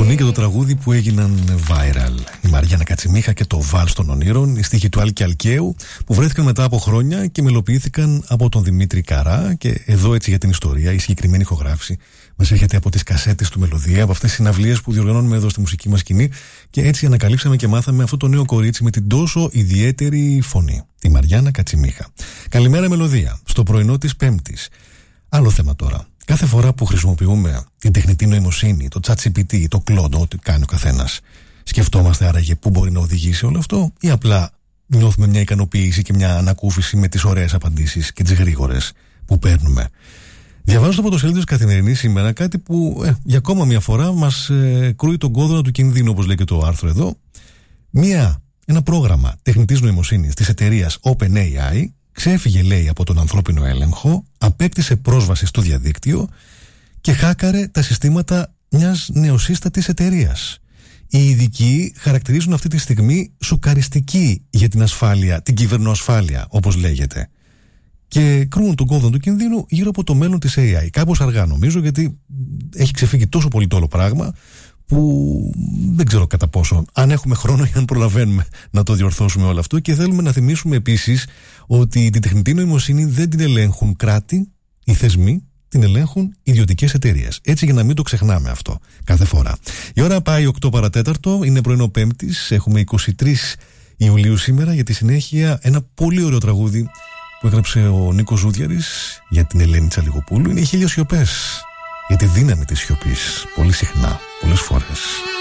φωνή και το τραγούδι που έγιναν viral. Η Μαριάννα Κατσιμίχα και το Βάλς των Ονείρων, οι στίχοι του Άλκη Αλκαίου, που βρέθηκαν μετά από χρόνια και μελοποιήθηκαν από τον Δημήτρη Καρά. Και εδώ, έτσι για την ιστορία, η συγκεκριμένη ηχογράφηση μας έρχεται από τις κασέτες του Μελωδία, από αυτές τις συναυλίες που διοργανώνουμε εδώ στη μουσική μας σκηνή. Και έτσι ανακαλύψαμε και μάθαμε αυτό το νέο κορίτσι με την τόσο ιδιαίτερη φωνή, τη Μαριάννα Κατσιμίχα. Καλημέρα, Μελωδία, στο πρωινό της Πέμπτης. Άλλο θέμα τώρα. Κάθε φορά που χρησιμοποιούμε την τεχνητή νοημοσύνη, το ChatGPT, το Claude, ό,τι κάνει ο καθένας, σκεφτόμαστε άραγε πού μπορεί να οδηγήσει όλο αυτό, ή απλά νιώθουμε μια ικανοποίηση και μια ανακούφιση με τις ωραίες απαντήσεις και τις γρήγορες που παίρνουμε? Διαβάζω στο πρωτοσέλιδο της Καθημερινής σήμερα κάτι που για ακόμα μια φορά μας κρούει τον κόδωνα του κινδύνου, όπως λέει και το άρθρο εδώ. Ένα πρόγραμμα τεχνητής νοημοσύνης της εταιρείας OpenAI ξέφυγε, λέει, από τον ανθρώπινο έλεγχο, απέκτησε πρόσβαση στο διαδίκτυο και χάκαρε τα συστήματα μιας νεοσύστατης εταιρείας. Οι ειδικοί χαρακτηρίζουν αυτή τη στιγμή σοκαριστική για την ασφάλεια, την κυβερνοασφάλεια, όπως λέγεται. Και κρούν τον κόδωνα του κινδύνου γύρω από το μέλλον της AI. Κάπως αργά, νομίζω, γιατί έχει ξεφύγει τόσο πολύ το όλο πράγμα, που δεν ξέρω κατά πόσο, αν έχουμε χρόνο ή αν προλαβαίνουμε να το διορθώσουμε όλο αυτό. Και θέλουμε να θυμίσουμε επίσης ότι την τεχνητή νοημοσύνη δεν την ελέγχουν κράτη, οι θεσμοί, την ελέγχουν ιδιωτικές εταιρείες. Έτσι, για να μην το ξεχνάμε αυτό κάθε φορά. Η ώρα πάει 8 παρατέταρτο, είναι πρωινό Πέμπτης, έχουμε 23 Ιουλίου σήμερα. Για τη συνέχεια, ένα πολύ ωραίο τραγούδι που έγραψε ο Νίκος Ζούδιαρης για την Ελένη Τσαλιγοπούλου. Είναι οι 1000 σιωπές. Για τη δύναμη της σιωπής. Πολύ συχνά, πολλές φορές.